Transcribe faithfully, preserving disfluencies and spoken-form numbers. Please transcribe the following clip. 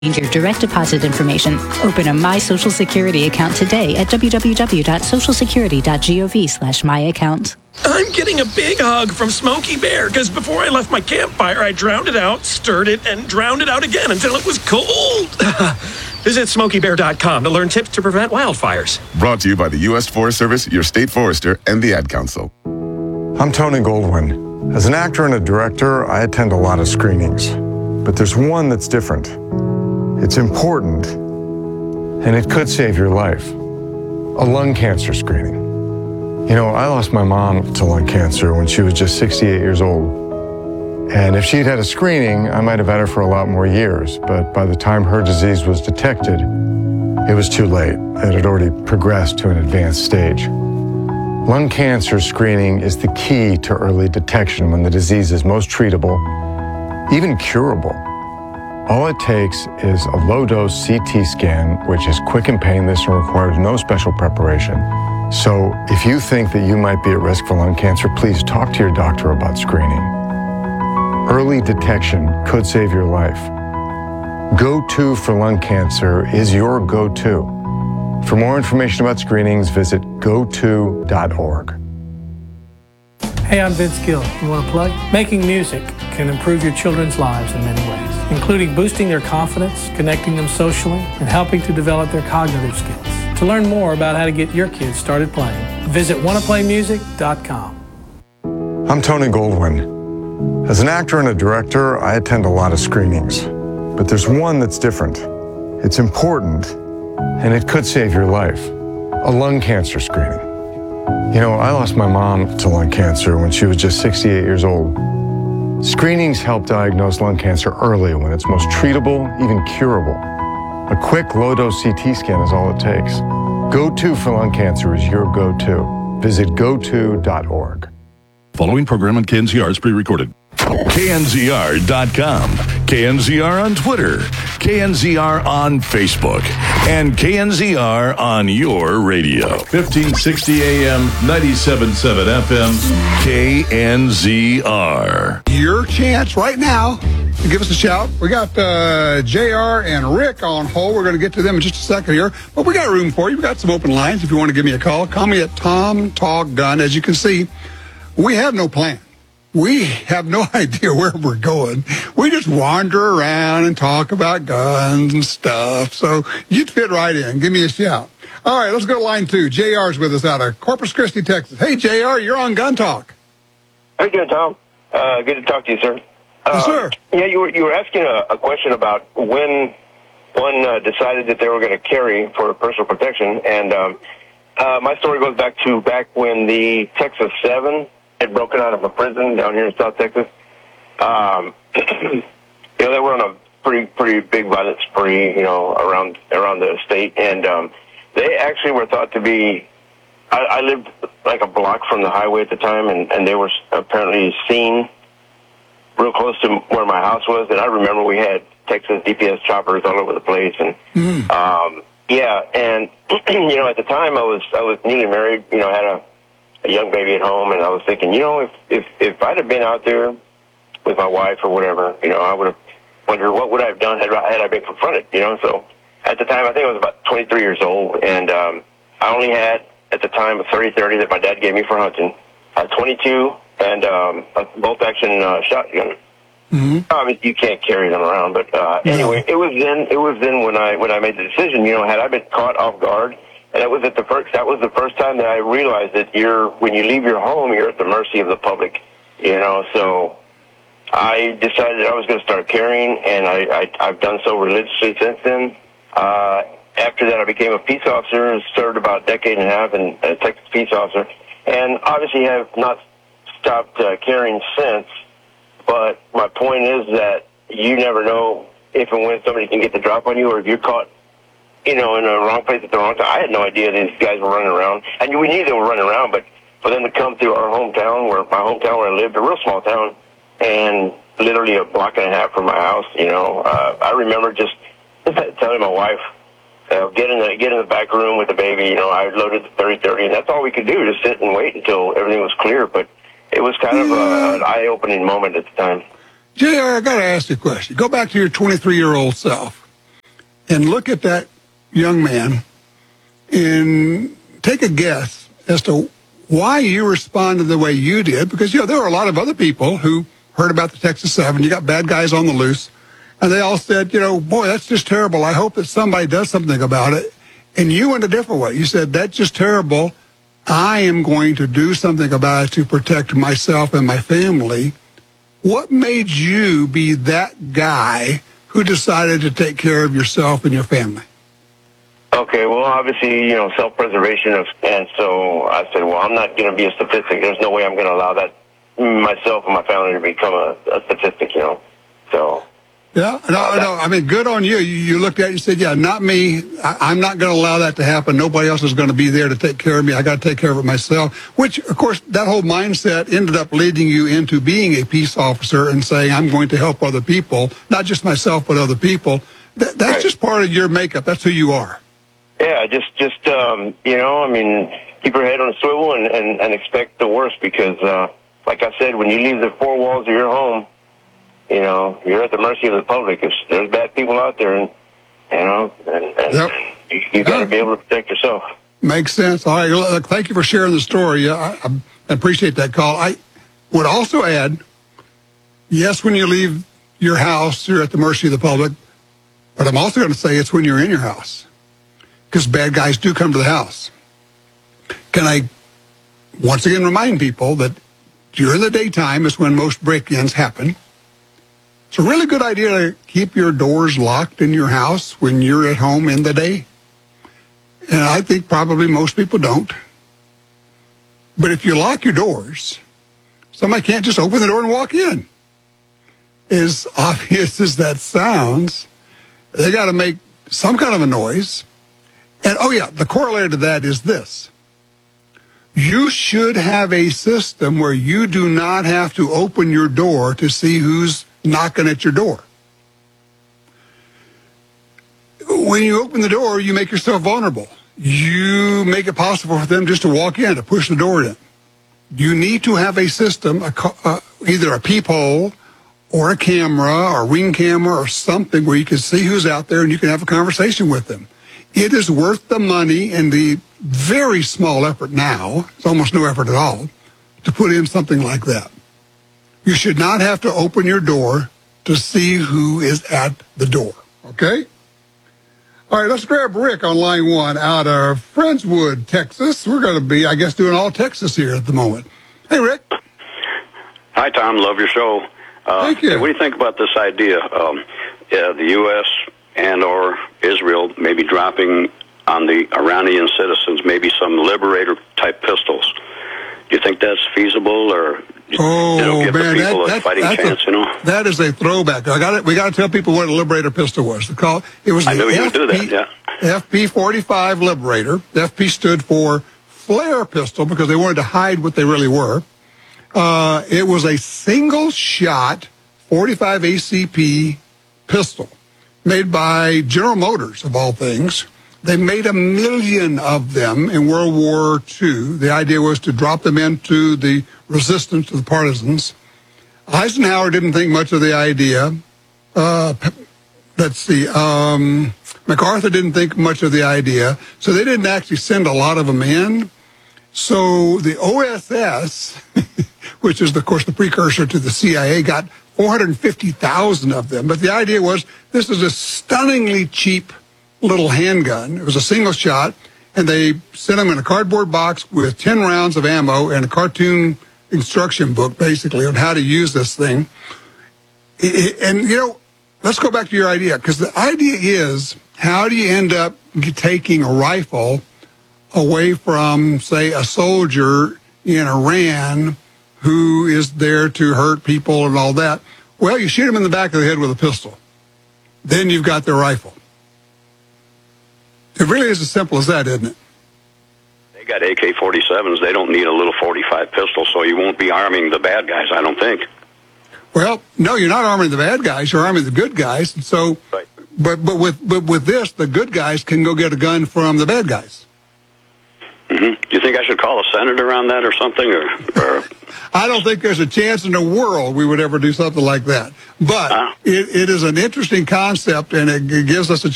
Change your direct deposit information. Open a My Social Security account today at w w w dot social security dot gov slash my account. I'm getting a big hug from Smokey Bear because before I left my campfire, I drowned it out, stirred it, and drowned it out again until it was cold. Visit smokey bear dot com to learn tips to prevent wildfires. Brought to you by the U S Forest Service, your state forester, and the Ad Council. I'm Tony Goldwyn. As an actor and a director, I attend a lot of screenings. But there's one that's different. It's important, and it could save your life. A lung cancer screening. You know, I lost my mom to lung cancer when she was just sixty-eight years old. And if she'd had a screening, I might have had her for a lot more years. But by the time her disease was detected, it was too late. It had already progressed to an advanced stage. Lung cancer screening is the key to early detection when the disease is most treatable, even curable. All it takes is a low-dose C T scan, which is quick and painless and requires no special preparation. So if you think that you might be at risk for lung cancer, please talk to your doctor about screening. Early detection could save your life. Go-To for lung cancer is your go-to. For more information about screenings, visit go to dot org. Hey, I'm Vince Gill. You want to plug? Making music can improve your children's lives in many ways, including boosting their confidence, connecting them socially, and helping to develop their cognitive skills. To learn more about how to get your kids started playing, visit wanna play music dot com. I'm Tony Goldwyn. As an actor and a director, I attend a lot of screenings. But there's one that's different. It's important, and it could save your life. A lung cancer screening. You know, I lost my mom to lung cancer when she was just sixty-eight years old. Screenings help diagnose lung cancer early when it's most treatable, even curable. A quick low-dose C T scan is all it takes. Go-To for lung cancer is your go-to. Visit go to dot org. Following program on K N Z R is pre-recorded. K N Z R dot com, K N Z R on Twitter, K N Z R on Facebook, and K N Z R on your radio. fifteen sixty A M, ninety-seven point seven F M, K N Z R. Your chance right now to give us a shout. We got uh, J R and Rick on hold. We're going to get to them in just a second here. But we got room for you. We've got some open lines if you want to give me a call. Call me at Tom Talk Gun. As you can see, we have no plan. We have no idea where we're going. We just wander around and talk about guns and stuff. So you'd fit right in. Give me a shout. All right, let's go to line two. J R's with us out of Corpus Christi, Texas. Hey, J R, you're on Gun Talk. How you doing, Tom? Uh, good to talk to you, sir. Uh, yes, sir. Yeah, you were you were asking a, a question about when one uh, decided that they were going to carry for personal protection, and um, uh, my story goes back to back when the Texas Seven had broken out of a prison down here in South Texas. Um, you know, they were on a pretty pretty big violent spree, you know, around around the state, and um, they actually were thought to be. I, I lived like a block from the highway at the time, and, and they were apparently seen real close to where my house was. And I remember we had Texas D P S choppers all over the place, and mm. um, yeah, and you know, at the time I was I was newly married, you know, I had a, a young baby at home, and I was thinking, you know, if if if I'd have been out there with my wife or whatever, you know, I would have wondered what would I have done had I, had I been confronted, you know. So at the time, I think I was about twenty-three years old, and um, I only had at the time a thirty thirty that my dad gave me for hunting, a twenty-two, and um, a bolt-action uh, shotgun. Mm-hmm. Obviously, you can't carry them around, but uh, no. Anyway, it was then. It was then when I when I made the decision. You know, had I been caught off guard, and that was at the first. That was the first time that I realized that you're when you leave your home, you're at the mercy of the public. You know, so I decided I was going to start carrying, and I, I I've done so religiously since then. Uh, after that, I became a peace officer and served about a decade and a half in a Texas peace officer, and obviously have not stopped uh, carrying since. But my point is that you never know if and when somebody can get the drop on you, or if you're caught, you know, in the wrong place at the wrong time. I had no idea these guys were running around, and we knew they were running around, but for them to come through our hometown, where my hometown where I lived, a real small town, and literally a block and a half from my house, you know, uh, I remember just telling my wife, uh, get in the get in the back room with the baby. You know, I loaded the thirty thirty, and that's all we could do, just sit and wait until everything was clear. But it was kind of a, an eye-opening moment at the time. J R, I got to ask you a question. Go back to your twenty-three-year-old self. and look at that young man and take a guess as to why you responded the way you did. Because, you know, there were a lot of other people who heard about the Texas seven. You got bad guys on the loose. And they all said, you know, boy, that's just terrible. I hope that somebody does something about it. And you went a different way. You said, that's just terrible. I am going to do something about it to protect myself and my family. What made you be that guy who decided to take care of yourself and your family? Okay, well, obviously, you know, self-preservation. Of, and so I said, well, I'm not going to be a statistic. There's no way I'm going to allow that myself and my family to become a, a statistic, you know. So... Yeah, no, no. I mean, good on you. You, you looked at it and said, yeah, not me. I, I'm not going to allow that to happen. Nobody else is going to be there to take care of me. I got to take care of it myself, which, of course, that whole mindset ended up leading you into being a peace officer and saying, I'm going to help other people, not just myself, but other people. That, that's right. Just part of your makeup. That's who you are. Yeah, just, just um, you know, I mean, keep your head on a swivel and, and, and expect the worst because, uh, like I said, when you leave the four walls of your home, you know, you're at the mercy of the public. If there's bad people out there, and you know, and, and yep. you, you got to be able to protect yourself. Makes sense. All right, look, thank you for sharing the story. I, I appreciate that call. I would also add, yes, when you leave your house, you're at the mercy of the public, but I'm also going to say it's when you're in your house, because bad guys do come to the house. Can I once again remind people that during the daytime is when most break-ins happen. It's a really good idea to keep your doors locked in your house when you're at home in the day. And I think probably most people don't. But if you lock your doors, somebody can't just open the door and walk in. As obvious as that sounds, they got to make some kind of a noise. And, oh, yeah, the corollary to that is this. You should have a system where you do not have to open your door to see who's knocking at your door. When you open the door, you make yourself vulnerable. You make it possible for them just to walk in, to push the door in. You need to have a system, a, uh, either a peephole or a camera or a ring camera or something where you can see who's out there and you can have a conversation with them. It is worth the money and the very small effort now, it's almost no effort at all, to put in something like that. You should not have to open your door to see who is at the door, okay? All right, let's grab Rick on line one out of Friendswood, Texas. We're going to be, I guess, doing all Texas here at the moment. Hey, Rick. Hi, Tom. Love your show. Uh, Thank you. What do you think about this idea? Um, yeah, the U S and or Israel maybe dropping on the Iranian citizens maybe some Liberator-type pistols. Do you think that's feasible, or oh, you know, give man, the people that, a that, fighting chance? A, you know, that is a throwback. I got it. We got to tell people what a Liberator pistol was. The call. It was. I the knew you F P, would do that. Yeah. F P forty-five Liberator. The F P stood for flare pistol because they wanted to hide what they really were. Uh, it was a single-shot forty-five A C P pistol made by General Motors, of all things. They made a million of them in World War Two. The idea was to drop them into the resistance to the partisans. Eisenhower didn't think much of the idea. Uh, let's see. Um, MacArthur didn't think much of the idea. So they didn't actually send a lot of them in. So the O S S, which is, of course, the precursor to the C I A, got four hundred fifty thousand of them. But the idea was this is a stunningly cheap little handgun. It was a single shot, and they sent them in a cardboard box with ten rounds of ammo and a cartoon instruction book, basically, on how to use this thing. And, you know, let's go back to your idea, because the idea is, how do you end up taking a rifle away from, say, a soldier in Iran who is there to hurt people and all that? Well, you shoot him in the back of the head with a pistol. Then you've got their rifle. It really is as simple as that, isn't it? They got A K forty-sevens. They don't need a little forty-five pistol, so you won't be arming the bad guys, I don't think. Well, no, you're not arming the bad guys. You're arming the good guys. And so, right. but but with but with this, the good guys can go get a gun from the bad guys. Mm-hmm. Do you think I should call a senator on that or something? Or, or... I don't think there's a chance in the world we would ever do something like that. But huh? it, it is an interesting concept, and it gives us a